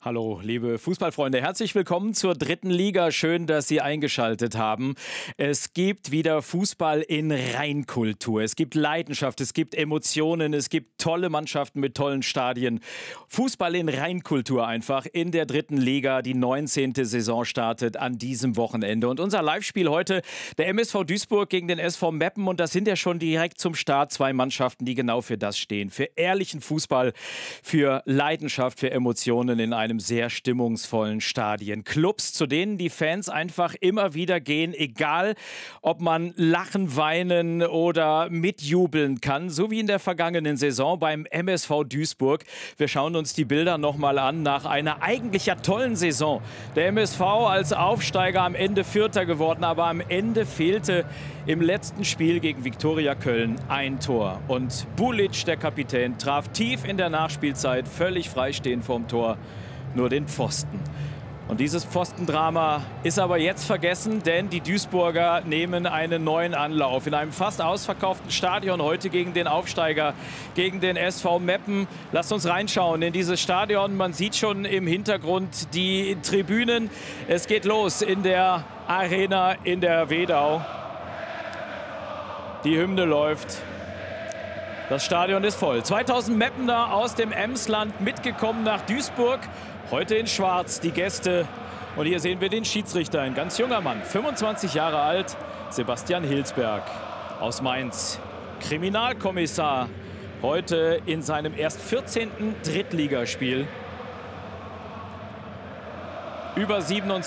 Hallo, liebe Fußballfreunde, herzlich willkommen zur dritten Liga. Schön, dass Sie eingeschaltet haben. Es gibt wieder Fußball in Reinkultur. Es gibt Leidenschaft, es gibt Emotionen, es gibt tolle Mannschaften mit tollen Stadien. Fußball in Reinkultur einfach in der dritten Liga. Die 19. Saison startet an diesem Wochenende. Und unser Live-Spiel heute, der MSV Duisburg gegen den SV Meppen. Und das sind ja schon direkt zum Start zwei Mannschaften, die genau für das stehen. Für ehrlichen Fußball, für Leidenschaft, für Emotionen in einem sehr stimmungsvollen Stadien. Clubs, zu denen die Fans einfach immer wieder gehen, egal ob man lachen, weinen oder mitjubeln kann, so wie in der vergangenen Saison beim MSV Duisburg. Wir schauen uns die Bilder nochmal an nach einer eigentlich ja tollen Saison. Der MSV als Aufsteiger am Ende Vierter geworden, aber am Ende fehlte im letzten Spiel gegen Viktoria Köln ein Tor. Und Bulic, der Kapitän, traf tief in der Nachspielzeit, völlig freistehend vorm Tor, nur den Pfosten. Und dieses Pfostendrama ist aber jetzt vergessen, denn die Duisburger nehmen einen neuen Anlauf. In einem fast ausverkauften Stadion heute gegen den Aufsteiger, gegen den SV Meppen. Lasst uns reinschauen in dieses Stadion. Man sieht schon im Hintergrund die Tribünen. Es geht los in der Arena in der Wedau. Die Hymne läuft. Das Stadion ist voll. 2000 Meppener aus dem Emsland mitgekommen nach Duisburg. Heute in Schwarz die Gäste. Und hier sehen wir den Schiedsrichter, ein ganz junger Mann, 25 Jahre alt, Sebastian Hilsberg aus Mainz. Kriminalkommissar, heute in seinem erst 14. Drittligaspiel. Über 27